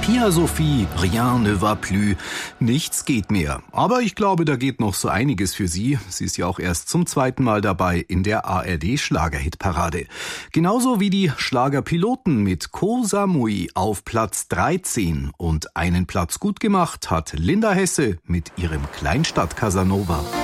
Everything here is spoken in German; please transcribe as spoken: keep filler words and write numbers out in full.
Pia Sophie, rien ne va plus, nichts geht mehr. Aber ich glaube, da geht noch so einiges für sie. Sie ist ja auch erst zum zweiten Mal dabei in der A R D-Schlagerhitparade. Genauso wie die Schlagerpiloten mit Koh Samui auf Platz dreizehn. Und einen Platz gut gemacht hat Linda Hesse mit ihrem Kleinstadt Casanova.